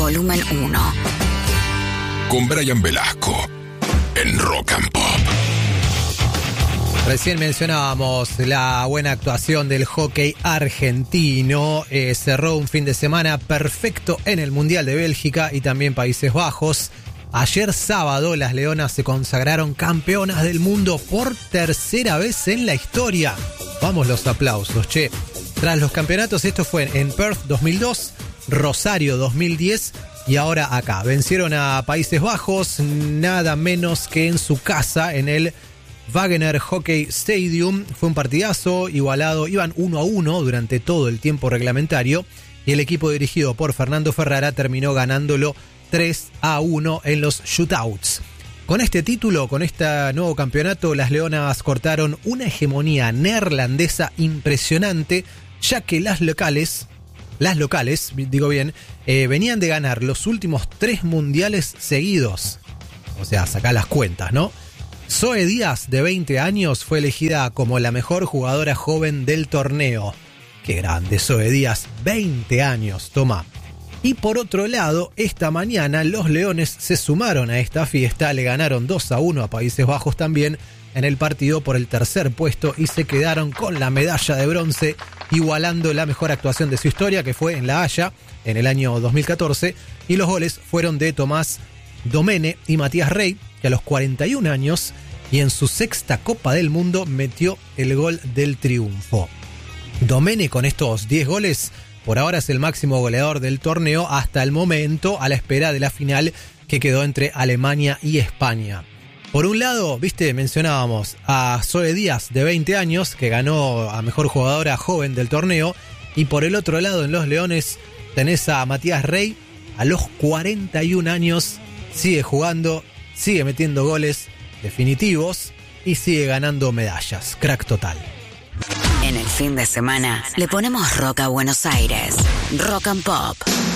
volumen 1. Con Brian Velasco en Rock and Pop. Recién mencionábamos la buena actuación del hockey argentino. Cerró un fin de semana perfecto en el Mundial de Bélgica y también Países Bajos. Ayer sábado las Leonas se consagraron campeonas del mundo por tercera vez en la historia. Vamos los aplausos, che. Tras los campeonatos, esto fue en Perth 2002, Rosario 2010 y ahora acá. Vencieron a Países Bajos, nada menos que en su casa, en el Wagener Hockey Stadium. Fue un partidazo igualado, iban 1-1 durante todo el tiempo reglamentario y el equipo dirigido por Fernando Ferrara terminó ganándolo 3-1 en los shootouts. Con este título, con este nuevo campeonato, las Leonas cortaron una hegemonía neerlandesa impresionante, ya que las locales, venían de ganar los últimos 3 mundiales seguidos. O sea, sacá las cuentas, ¿no? Zoe Díaz, de 20 años, fue elegida como la mejor jugadora joven del torneo. ¡Qué grande, Zoe Díaz! 20 años, toma. Y por otro lado, esta mañana los Leones se sumaron a esta fiesta, le ganaron 2-1 a Países Bajos también en el partido por el tercer puesto y se quedaron con la medalla de bronce, igualando la mejor actuación de su historia, que fue en La Haya en el año 2014, y los goles fueron de Tomás Domene y Matías Rey, que a los 41 años y en su sexta Copa del Mundo metió el gol del triunfo. Domene, con estos 10 goles, por ahora es el máximo goleador del torneo hasta el momento, a la espera de la final que quedó entre Alemania y España. Por un lado, mencionábamos a Zoe Díaz, de 20 años, que ganó a mejor jugadora joven del torneo, y por el otro lado, en los Leones, tenés a Matías Rey, a los 41 años, sigue jugando, sigue metiendo goles definitivos y sigue ganando medallas. Crack total. En el fin de semana le ponemos rock a Buenos Aires. Rock and Pop.